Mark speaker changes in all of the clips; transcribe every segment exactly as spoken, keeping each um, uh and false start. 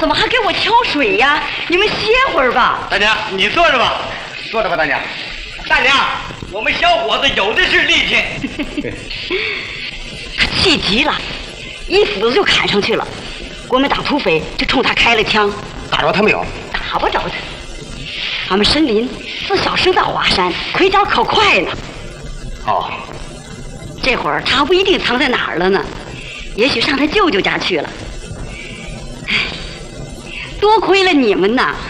Speaker 1: 怎么还给我挑水呀？你们歇会儿吧。
Speaker 2: 大娘，你坐着吧，坐着吧，大娘。大娘，我们小伙子有的是力气。
Speaker 1: 他气急了，一斧子就砍上去了。国民党土匪就冲他开了枪。
Speaker 2: 打着他没有？
Speaker 1: 打不着他。俺们申林自小生在华山，腿脚可快呢。
Speaker 2: 哦，
Speaker 1: 这会儿他还不一定藏在哪儿了呢，也许上他舅舅家去了。唉，多亏了你们呐！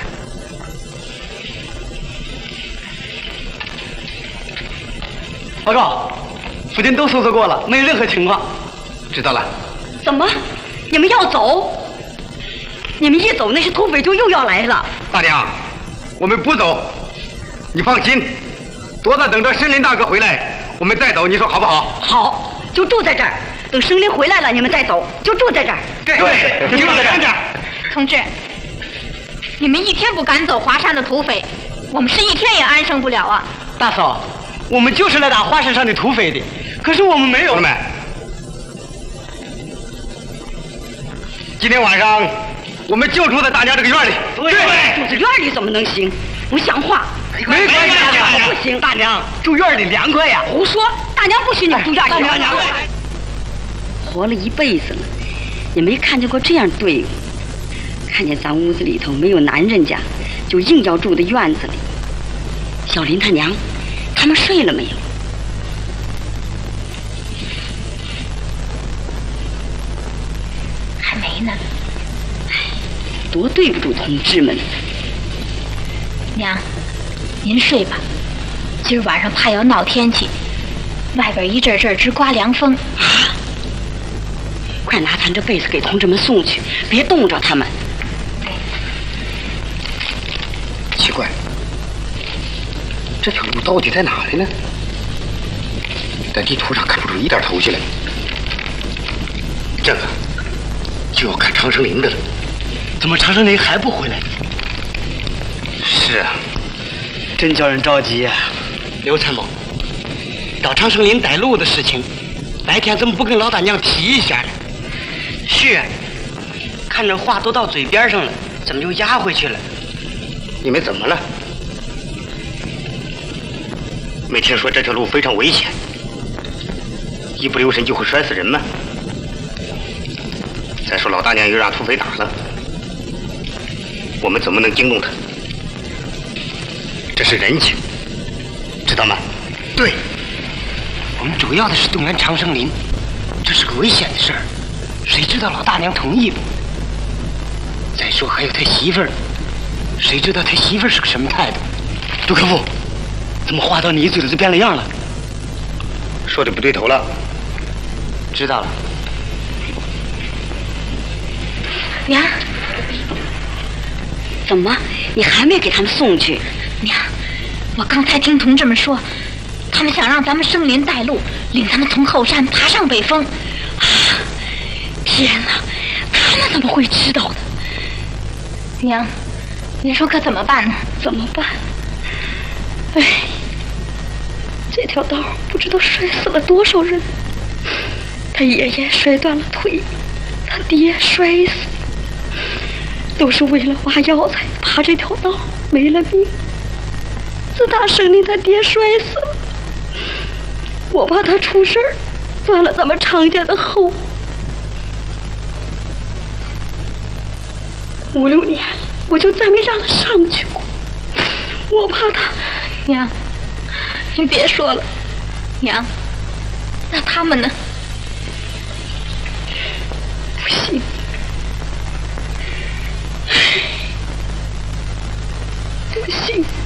Speaker 2: 报告，附近都搜索过了，没任何情况。知道了。
Speaker 1: 怎么？你们要走？你们一走，那些土匪就又要来了。
Speaker 2: 大娘，我们不走，你放心，多大等着申林大哥回来，我们再走，你说好不好？
Speaker 1: 好，就住在这儿，等申林回来了，你们再走，就住在这儿。
Speaker 2: 对对，就住在这儿。
Speaker 3: 同志，你们一天不赶走华山的土匪，我们是一天也安生不了啊！
Speaker 2: 大嫂，我们就是来打华山上的土匪的，可是我们没有。同志们，今天晚上我们就住在大家这个院里。对，
Speaker 1: 住在院里怎么能行？不像话！
Speaker 2: 没关系，大娘
Speaker 1: 不行。
Speaker 2: 大娘住院里凉快呀。
Speaker 1: 胡说！大娘不许你们住院里。
Speaker 2: 大娘娘，
Speaker 1: 活了一辈子了，也没看见过这样队伍。看见咱屋子里头没有男人家，就硬要住在院子里。小林他娘，他们睡了没有？
Speaker 3: 还没呢。
Speaker 1: 唉，多对不住同志们。
Speaker 3: 娘，您睡吧。今儿晚上怕要闹天气，外边一阵阵直刮凉风。
Speaker 1: 啊！快拿咱这被子给同志们送去，别冻着他们。
Speaker 2: 奇怪，这条路到底在哪里呢？在地图上看不出一点头绪来。这个就要看长生林的了。怎么长生林还不回来？是啊，真叫人着急呀、啊。刘参谋，找长生林带路的事情，白天怎么不跟老大娘提一下呢？是啊，看着话都到嘴边上了，怎么就压回去了？你们怎么了？没听说这条路非常危险，一不留神就会摔死人吗？再说老大娘又让土匪打了，我们怎么能惊动他？这是人情，知道吗？对，我们主要的是动员长生林，这是个危险的事儿，谁知道老大娘同意不？再说还有他媳妇儿呢。谁知道他媳妇是个什么态度？杜克夫，怎么话到你嘴里就变了样了？说的不对头了。知道了。
Speaker 3: 娘，
Speaker 1: 怎么？你还没给他们送去？
Speaker 3: 娘，我刚才听同志们说，他们想让咱们生林带路，领他们从后山爬上北峰。
Speaker 1: 啊！天哪，他们怎么会知道的？
Speaker 3: 娘。您说可怎么办呢？
Speaker 1: 怎么办？哎，这条道不知道摔死了多少人。他爷爷摔断了腿，他爹摔死，都是为了挖药材爬这条道没了命。自打生林他爹摔死了，我怕他出事儿，断了咱们常家的后。五六年。我就再没让他上去过，我怕他。
Speaker 3: 娘，您别说了。娘，那他们呢？
Speaker 1: 不行，不行。